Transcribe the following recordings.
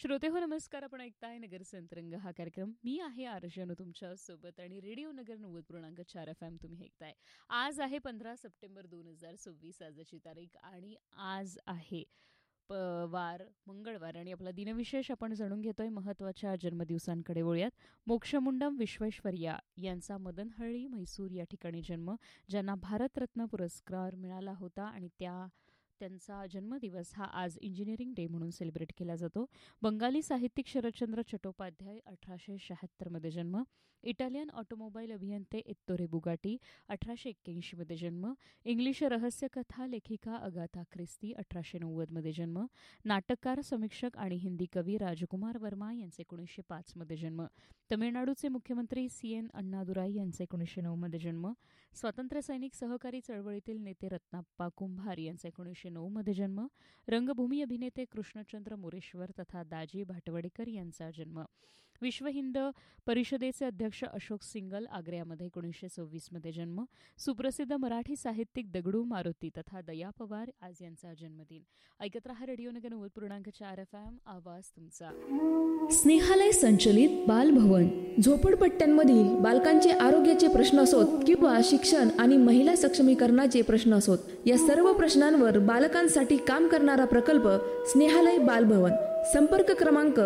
श्रोते हो नमस्कार. आपण ऐकताय नगर संतरंग हा कार्यक्रम. मी आहे आरजन तुमच्या सोबत आणि रेडिओ नगर 90.4 FM तुम्ही ऐकताय. आज आहे 15 सप्टेंबर 2026 आजची तारीख आणि आज आहे वार मंगळवार आणि आपला दिनविशेष आपण जाणून घेतोय. महत्त्वाच्या जन्मदिवसांकडे वळूयात. मोक्षमुंडम विश्वेश्वरय्या यांचा मदनहळ्ळी म्हैसूर या ठिकाणी जन्म, ज्यांना भारतरत्न पुरस्कार मिळाला होता आणि त्यांचा जन्मदिवस हा आज इंजिनिअरिंग डे म्हणून सेलिब्रेट केला जातो. बंगाली साहित्यिक शरदचंद्र चट्टोपाध्याय 1876 मध्ये जन्म, इटालियन ऑटोमोबाईल अभियंते एत्तोरे बुगाटी 1881 मध्ये जन्म, इंग्लिश रहस्यकथा लेखिका अगाथा ख्रिस्ती 1890 मध्ये जन्म, नाटककार, समीक्षक आणि हिंदी कवी राजकुमार वर्मा यांचे 1905 मध्ये जन्म, तमिळनाडूचे मुख्यमंत्री CN अण्णादुराई यांचे 1909 मध्ये जन्म, स्वातंत्र्य सैनिक सहकारी चळवळीतील नेते रत्नाप्पा कुंभार यांचे 1909 मध्ये जन्म, रंगभूमी अभिनेते कृष्णचंद्र मोरेश्वर तथा दाजी भाटवडेकर यांचा जन्म, विश्व हिंद परिषदेचे अध्यक्ष अशोक सिंगल आग्र्यामध्ये 1926 मध्ये जन्म, सुप्रसिद्ध मराठी साहित्यिक दगडू मारुती तथा दया पवार आज यांचा जन्मदिन. ऐकत रहा रेडिओ नगर 90.4 FM, आवाज तुमचा. स्नेहालय संचलित बालभवन. झोपडपट्ट्यांमधील बालकांचे आरोग्याचे प्रश्न असोत किंवा शिक्षण आणि महिला सक्षमीकरणाचे प्रश्न असोत, या सर्व प्रश्नांवर बालकांसाठी काम करणारा प्रकल्प स्नेहालय बालभवन. संपर्क क्रमांक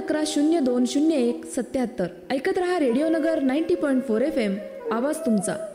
9011 0201 77. ऐकत रहा रेडिओ नगर 90.4 FM, आवाज तुमचा.